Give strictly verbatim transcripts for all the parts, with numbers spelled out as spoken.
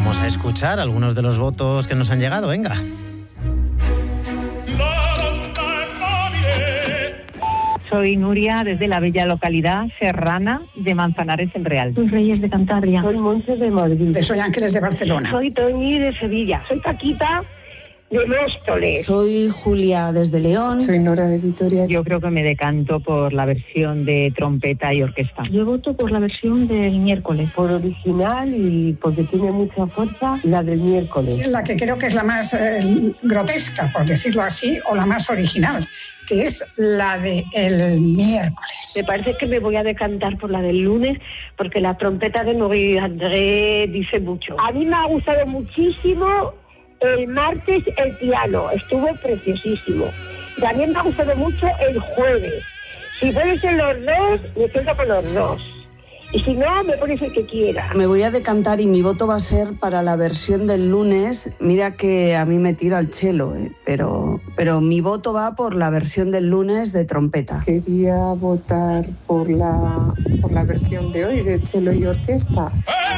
vamos a escuchar algunos de los votos que nos han llegado, venga. Soy Nuria, desde la bella localidad serrana de Manzanares el Real. Soy Reyes de Cantabria. Soy Monse de Madrid. Soy Ángeles de Barcelona. Soy Toñi de Sevilla. Soy Paquita de Móstoles. Soy Julia desde León. Soy Nora de Vitoria. Yo creo que me decanto por la versión de trompeta y orquesta. Yo voto por la versión del miércoles. Por original y porque tiene mucha fuerza, la del miércoles. La que creo que es la más eh, grotesca, por decirlo así, o la más original, que es la del miércoles. Me parece que me voy a decantar por la del lunes, porque la trompeta de Maurice André dice mucho. A mí me ha gustado muchísimo el martes el piano, estuvo preciosísimo. También me ha gustado mucho el jueves. Si pueden ser los dos, me quedo con los dos. Y si no, me pones el que quiera. Me voy a decantar y mi voto va a ser para la versión del lunes. Mira que a mí me tira el cello, ¿eh? pero, pero mi voto va por la versión del lunes de trompeta. Quería votar por la, por la versión de hoy de cello y orquesta.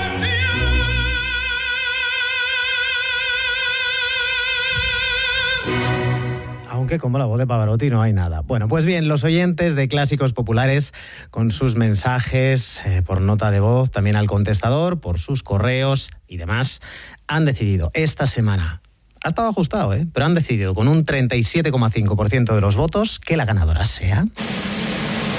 Aunque como la voz de Pavarotti no hay nada. Bueno, pues bien, los oyentes de Clásicos Populares con sus mensajes eh, por nota de voz, también al contestador, por sus correos y demás, han decidido esta semana, ha estado ajustado, ¿eh? pero han decidido con un treinta y siete coma cinco por ciento de los votos que la ganadora sea...